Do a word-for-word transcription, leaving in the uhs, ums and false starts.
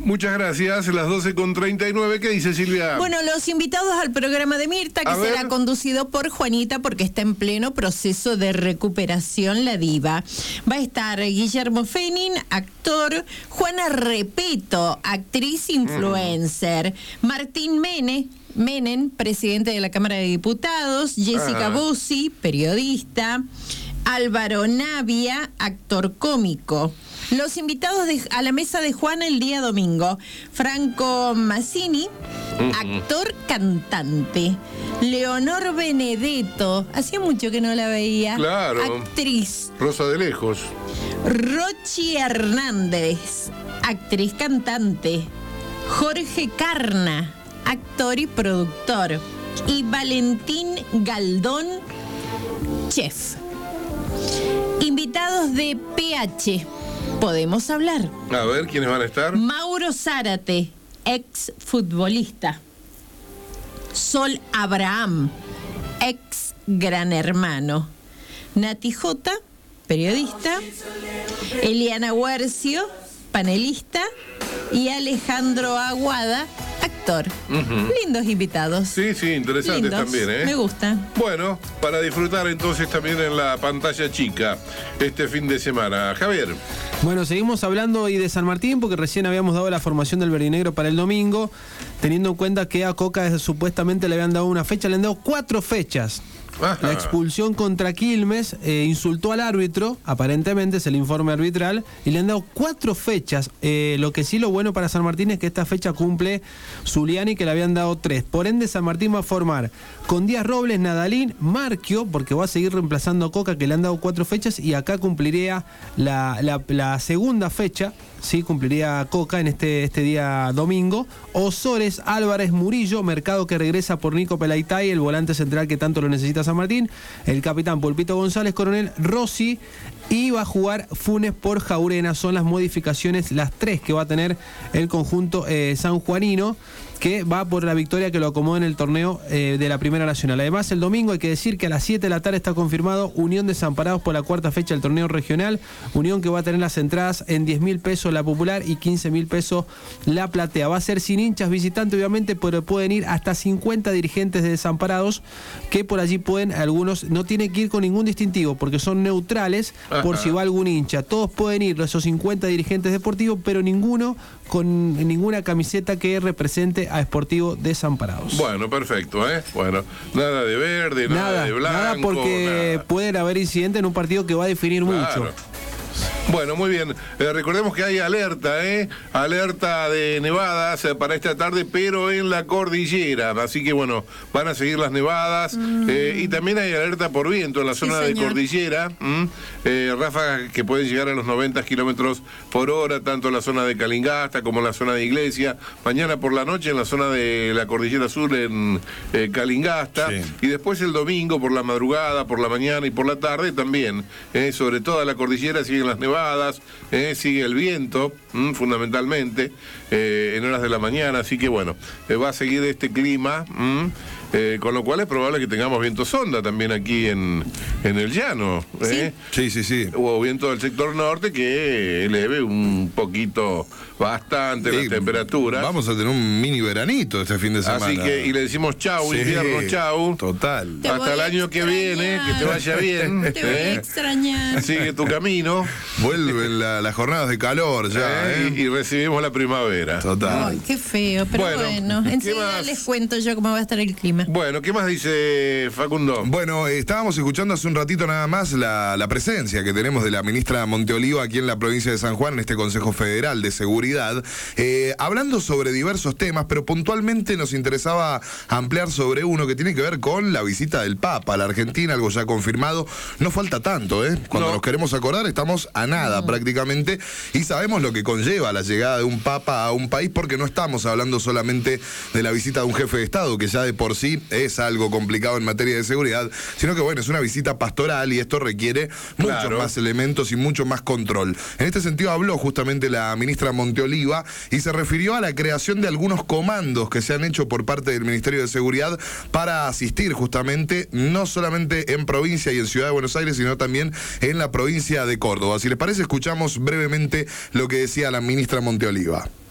Muchas gracias, las doce con treinta y nueve. ¿Qué dice Silvia? Bueno, los invitados al programa de Mirta, que A será ver. conducido por Juanita, porque está en pleno proceso de recuperación la diva. Va a estar Guillermo Fenin, actor, Juana Repeto, actriz influencer, mm. Martín Mene, Menem, presidente de la Cámara de Diputados, Jessica Ah. Bussi, periodista, Álvaro Navia, actor cómico. Los invitados de, a la mesa de Juana el día domingo: Franco Massini, actor cantante; Leonor Benedetto, hacía mucho que no la veía, Claro. actriz; Rosa de Lejos. Rochi Hernández, actriz cantante; Jorge Carna, actor y productor; y Valentín Galdón, chef. Invitados de P H. Podemos hablar. A ver, ¿quiénes van a estar? Mauro Zárate, ex futbolista. Sol Abraham, ex gran hermano. Nati Jota, periodista. Eliana Huercio, panelista. Y Alejandro Aguada, actor. Uh-huh. Lindos invitados. Sí, sí, interesantes Lindos. también, ¿eh? Me gustan. Bueno, para disfrutar entonces también en la pantalla chica este fin de semana. Javier. Bueno, seguimos hablando hoy de San Martín porque recién habíamos dado la formación del verdinegro para el domingo, teniendo en cuenta que a Coca supuestamente le habían dado una fecha, le han dado cuatro fechas. Ajá. La expulsión contra Quilmes, eh, insultó al árbitro, aparentemente es el informe arbitral, y le han dado cuatro fechas. Eh, lo que sí, lo bueno para San Martín es que esta fecha cumple Zuliani, que le habían dado tres. Por ende, San Martín va a formar con Díaz Robles, Nadalín, Marquio, porque va a seguir reemplazando a Coca, que le han dado cuatro fechas, y acá cumpliría la, la, la segunda fecha. Sí, cumpliría Coca en este, este día domingo. Osores, Álvarez, Murillo, Mercado, que regresa por Nico Pelaitay, el volante central que tanto lo necesita San Martín, el capitán Pulpito González, Coronel Rossi, y va a jugar Funes por Jaurena. Son las modificaciones, las tres que va a tener el conjunto eh, sanjuanino, que va por la victoria que lo acomodó en el torneo eh, de la Primera Nacional. Además, el domingo hay que decir que a las siete de la tarde está confirmado Unión Desamparados por la cuarta fecha del torneo regional. Unión que va a tener las entradas en diez mil pesos la popular y quince mil pesos la platea. Va a ser sin hinchas visitantes, obviamente, pero pueden ir hasta cincuenta dirigentes de Desamparados, que por allí pueden, algunos no tienen que ir con ningún distintivo porque son neutrales. Ajá. Por si va algún hincha. Todos pueden ir, esos cincuenta dirigentes deportivos, pero ninguno con ninguna camiseta que represente a Sportivo Desamparados. Bueno, perfecto, ¿eh? Bueno, nada de verde, nada, nada de blanco. Nada porque nada. Pueden haber incidentes en un partido que va a definir claro. mucho. Bueno, muy bien. Eh, recordemos que hay alerta, ¿eh? Alerta de nevadas eh, para esta tarde, pero en la cordillera. Así que, bueno, van a seguir las nevadas. Mm. Eh, y también hay alerta por viento en la zona sí, de cordillera. ¿Mm? Eh, ráfagas que pueden llegar a los noventa kilómetros por hora, tanto en la zona de Calingasta como en la zona de Iglesia. Mañana por la noche en la zona de la cordillera sur en eh, Calingasta. Sí. Y después el domingo por la madrugada, por la mañana y por la tarde también. Eh, sobre toda la cordillera siguen las nevadas, eh, sigue el viento, mm, fundamentalmente, eh, en horas de la mañana, así que bueno, eh, va a seguir este clima, mm, eh, con lo cual es probable que tengamos viento sonda también aquí en, en el llano. Eh. Sí, sí, sí. Hubo viento del sector norte que eleve un poquito, bastante sí, la temperatura. Vamos a tener un mini veranito este fin de semana. Así que, y le decimos chau, sí, invierno, chau. Total. Te Hasta el año que viene, que te vaya bien. Te voy eh. a extrañar. Sigue tu camino. Vuelven la, las jornadas de calor ya, eh, ¿eh? Y, y recibimos la primavera. Total. Ay, qué feo, pero bueno, bueno enseguida les cuento yo cómo va a estar el clima. Bueno, ¿qué más dice Facundo? Bueno, eh, estábamos escuchando hace un ratito nada más la, la presencia que tenemos de la ministra Monteoliva aquí en la provincia de San Juan, en este Consejo Federal de Seguridad, eh, hablando sobre diversos temas, pero puntualmente nos interesaba ampliar sobre uno que tiene que ver con la visita del Papa a la Argentina, algo ya confirmado. No falta tanto, ¿eh? Cuando no. nos queremos acordar estamos a nada no. prácticamente, y sabemos lo que conlleva la llegada de un Papa a un país, porque no estamos hablando solamente de la visita de un jefe de Estado, que ya de por sí es algo complicado en materia de seguridad, sino que bueno, es una visita pastoral y esto requiere claro. muchos más elementos y mucho más control. En este sentido habló justamente la ministra Monteoliva y se refirió a la creación de algunos comandos que se han hecho por parte del Ministerio de Seguridad para asistir justamente, no solamente en provincia y en Ciudad de Buenos Aires, sino también en la provincia de Córdoba. Si les parece, escuchamos brevemente lo que decía la ministra Monteoliva.